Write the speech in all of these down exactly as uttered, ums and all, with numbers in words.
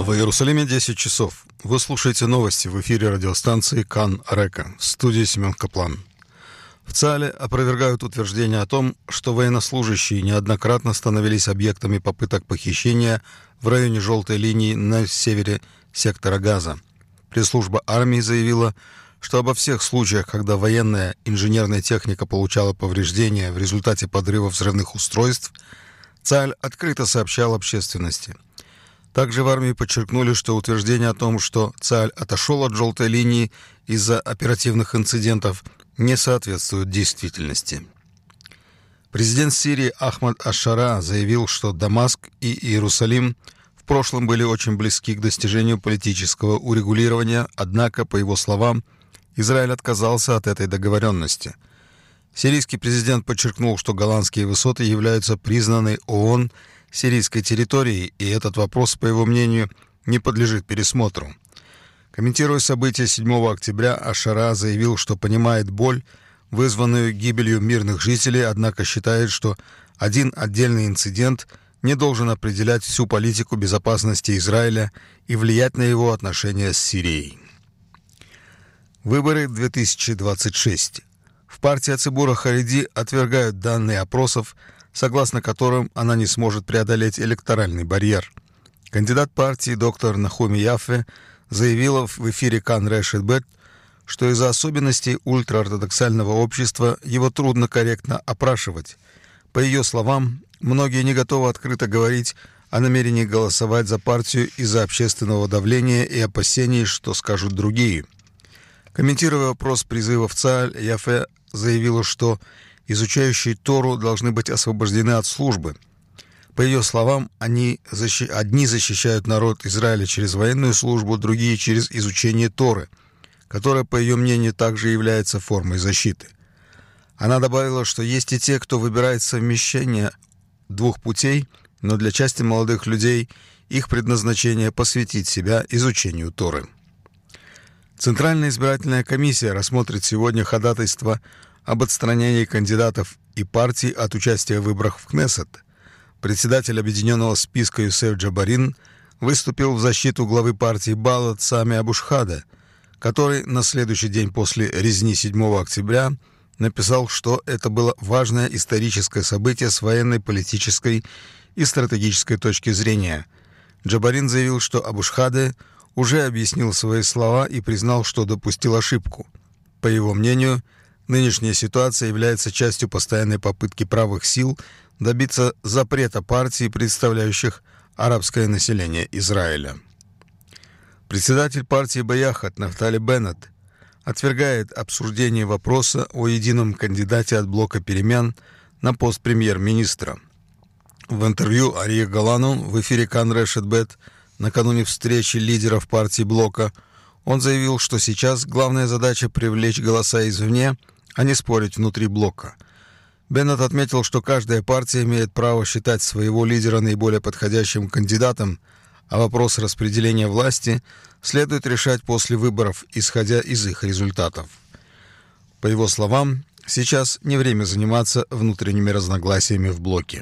В Иерусалиме десять часов. Вы слушаете новости в эфире радиостанции Кан Река. В студии Семен Каплан. В ЦАЛе опровергают утверждение о том, что военнослужащие неоднократно становились объектами попыток похищения в районе желтой линии на севере сектора Газа. Пресс-служба армии заявила, что обо всех случаях, когда военная инженерная техника получала повреждения в результате подрыва взрывных устройств, ЦАЛь открыто сообщал общественности. Также в армии подчеркнули, что утверждение о том, что ЦАЛь отошел от желтой линии из-за оперативных инцидентов, не соответствует действительности. Президент Сирии Ахмад аш-Шара заявил, что Дамаск и Иерусалим в прошлом были очень близки к достижению политического урегулирования, однако, по его словам, Израиль отказался от этой договоренности. Сирийский президент подчеркнул, что Голландские высоты являются признанной ООН сирийской территорией, и этот вопрос, по его мнению, не подлежит пересмотру. Комментируя события седьмого октября, аш-Шара заявил, что понимает боль, вызванную гибелью мирных жителей, однако считает, что один отдельный инцидент не должен определять всю политику безопасности Израиля и влиять на его отношения с Сирией. Выборы две тысячи двадцать шесть. В партии Ацибура Хареди отвергают данные опросов, согласно которым она не сможет преодолеть электоральный барьер. Кандидат партии доктор Нахуми Яффе заявила в эфире Кан Решет Бет, что из-за особенностей ультраортодоксального общества его трудно корректно опрашивать. По ее словам, многие не готовы открыто говорить о намерении голосовать за партию из-за общественного давления и опасений, что скажут другие. Комментируя вопрос призыва в ЦАЛь, Яффе заявила, что изучающие Тору должны быть освобождены от службы. По ее словам, они защи... одни защищают народ Израиля через военную службу, другие через изучение Торы, которая, по ее мнению, также является формой защиты. Она добавила, что есть и те, кто выбирает совмещение двух путей, но для части молодых людей их предназначение посвятить себя изучению Торы. Центральная избирательная комиссия рассмотрит сегодня ходатайство об отстранении кандидатов и партий от участия в выборах в Кнессет. Председатель объединенного списка Юсеф Джабарин выступил в защиту главы партии Балат Сами Абу-Шхада, который на следующий день после резни седьмого октября написал, что это было важное историческое событие с военной, политической и стратегической точки зрения. Джабарин заявил, что Абу-Шхаде уже объяснил свои слова и признал, что допустил ошибку. По его мнению, нынешняя ситуация является частью постоянной попытки правых сил добиться запрета партий, представляющих арабское население Израиля. Председатель партии Баяхат Нафтали Беннет отвергает обсуждение вопроса о едином кандидате от блока перемен на пост премьер-министра. В интервью Арие Галану в эфире Кан Решет Бет накануне встречи лидеров партии блока он заявил, что сейчас главная задача привлечь голоса извне, а не спорить внутри блока. Беннет отметил, что каждая партия имеет право считать своего лидера наиболее подходящим кандидатом, а вопрос распределения власти следует решать после выборов, исходя из их результатов. По его словам, сейчас не время заниматься внутренними разногласиями в блоке.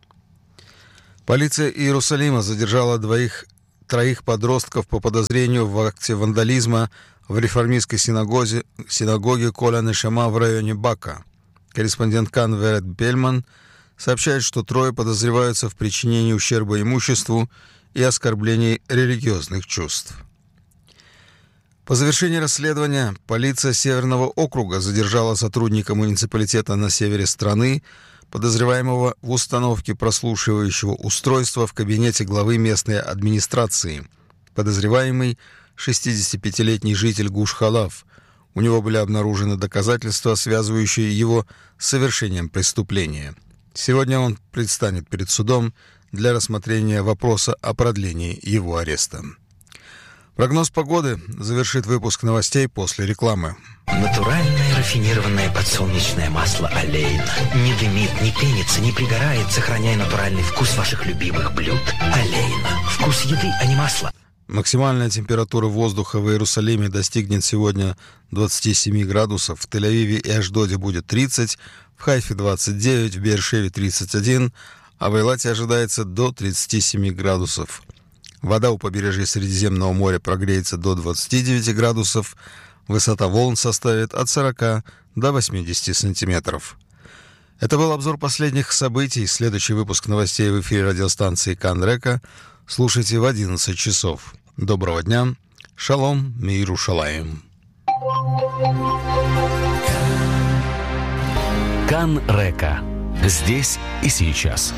Полиция Иерусалима задержала двоих, троих подростков по подозрению в акте вандализма в реформистской синагоге, синагоге Коля Нешама в районе Бака. Корреспондент Кан Верет Бельман сообщает, что трое подозреваются в причинении ущерба имуществу и оскорблении религиозных чувств. По завершении расследования полиция Северного округа задержала сотрудника муниципалитета на севере страны, подозреваемого в установке прослушивающего устройства в кабинете главы местной администрации. Подозреваемый – шестидесятипятилетний житель Гуш-Халав. У него были обнаружены доказательства, связывающие его с совершением преступления. Сегодня он предстанет перед судом для рассмотрения вопроса о продлении его ареста. Прогноз погоды завершит выпуск новостей после рекламы. Натуральное рафинированное подсолнечное масло Олейна. Не дымит, не пенится, не пригорает, сохраняя натуральный вкус ваших любимых блюд. Олейна. Вкус еды, а не масла. Максимальная температура воздуха в Иерусалиме достигнет сегодня двадцати семи градусов, в Тель-Авиве и Ашдоде будет тридцать, в Хайфе двадцать девять, в Беэр-Шеве тридцать один, а в Эйлате ожидается до тридцати семи градусов. Вода у побережья Средиземного моря прогреется до двадцати девяти градусов, высота волн составит от сорока до восьмидесяти сантиметров. Это был обзор последних событий. Следующий выпуск новостей в эфире радиостанции Кан Река слушайте в одиннадцать часов. Доброго дня. Шалом, мир ушалаем. Кан Река. Здесь и сейчас.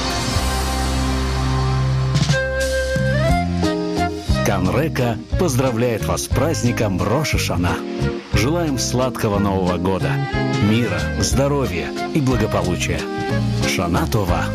Кан Река поздравляет вас с праздником Рош ха-Шана. Желаем сладкого Нового года, мира, здоровья и благополучия. Шана Това.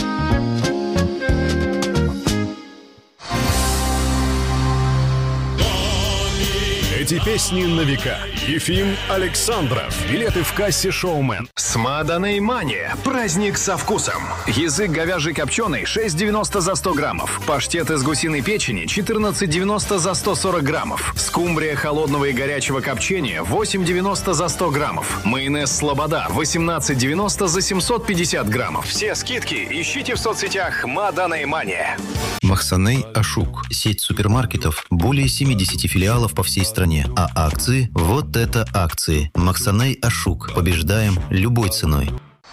Эти песни на века. Ефим Александров. Билеты в кассе «Шоумен». Смаданей Мания. Праздник со вкусом. Язык говяжий копченый шесть девяносто за сто граммов. Паштет из гусиной печени четырнадцать девяносто за сто сорок граммов. Скумбрия холодного и горячего копчения восемь девяносто за сто граммов. Майонез Слобода восемнадцать девяносто за семьсот пятьдесят граммов. Все скидки ищите в соцсетях Смаданей Мания. Махсаней Ашук. Сеть супермаркетов. Более семидесяти филиалов по всей стране. А акции? Вот это акции. Махсаней Ашук. Побеждаем любой ценой.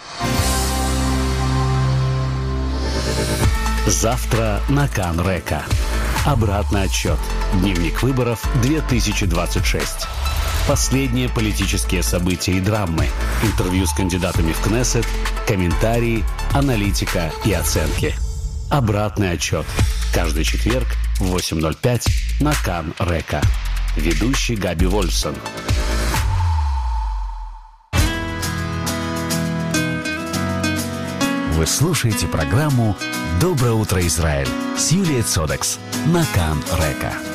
Завтра на Кан Река. Обратный отсчет. Дневник выборов две тысячи двадцать шесть. Последние политические события и драмы. Интервью с кандидатами в Кнессет. Комментарии, аналитика и оценки. Обратный отчет. Каждый четверг в восемь ноль пять на Кан Река. Ведущий Габи Вольфсон. Вы слушаете программу «Доброе утро, Израиль» с Юлией Цодекс на Кан Река.